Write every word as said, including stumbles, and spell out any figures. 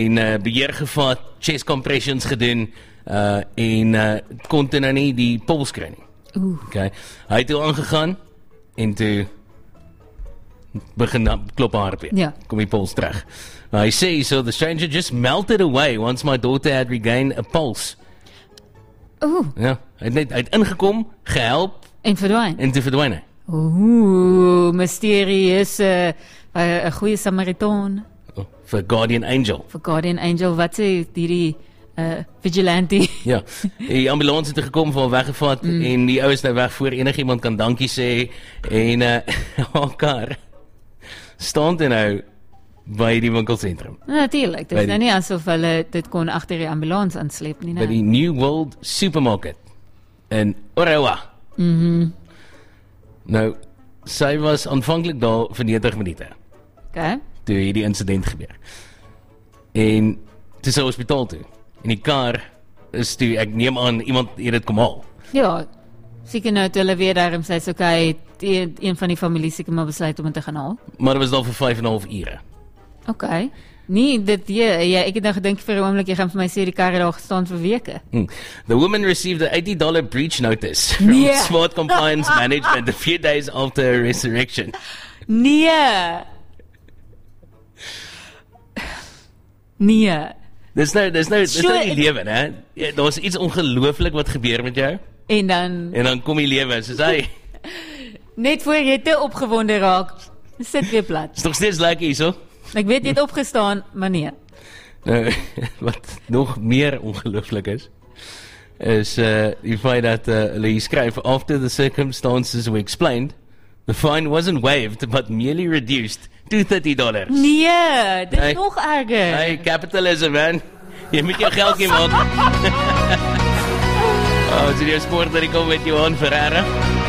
en uh, beheer gevat, chest compressions gedoen, uh, en uh, kon toe nou nie die pols kry nie. Oeh. Okay. Hy het toe aangegaan, en toe begin klop hartbeat. Ja. Kom die pols terug. Nou, hy sê, so the stranger just melted away once my daughter had regained a pulse. Oeh. Ja, hy het net, hy het ingekom, gehelp, En verdwyn. en toe verdwyn hy. Oeh, mysterieus, 'n uh, uh, goeie Samaritaan. Oh, vir Guardian Angel. Vir Guardian Angel, wat sê hierdie uh, vigilante? Ja, die ambulans het gekom vir hom weggevat, mm. en die ou is nou weg voor enigiemand kan dankie sê, en uh, haar kar staan toe nou by die winkelsentrum. Natuurlijk, dit By is nou die- nie asof hulle dit kon agter die ambulans aansleep nie. By Nou. die New World Supermarket in Orewa. Mhm. Nou, sy was aanvanklik daar vir negentig minute, Okay. toe hierdie incident gebeur. En toe sy hospitaal toe. En die kar is toe, ek neem aan, iemand het dit kom haal. Ja, seker nou toe hulle weer daarom sê, so okay, een, een van die families seker maar besluit om dit te gaan haal. Maar dit was daar vir vyf en 'n half ure. Okay. Nee, dit ja, ja, ek het nou gedink vir 'n oomblik jy gaan vir my sê die kar het daar gestaan vir weke. Hmm. The woman received an eighty dollar breach notice from Nee. Smart Compliance Management a few days after her resurrection. Nee. Nee. Dis nou, dis nou, dis So, nou die ek- lewe, hè? Ja, daar's iets ongelooflik wat gebeur met jou, En dan en dan kom die lewe, soos hy, net voor jy te opgewonde raak, sit weer plat. is nog steeds lekker hierso. Ek weet jy het opgestaan, maar nee. Nou, wat nog meer ongelooflik is, is uh, die feit dat uh, hulle hier skryf, after the circumstances were explained, the fine wasn't waived, but merely reduced to thirty dollars. Nee, dit is Hey. nog erger. Hey, capitalism, man. Jy moet jou geld nie maak. Oh, het is die sport dat ik kom met Johan Ferreira.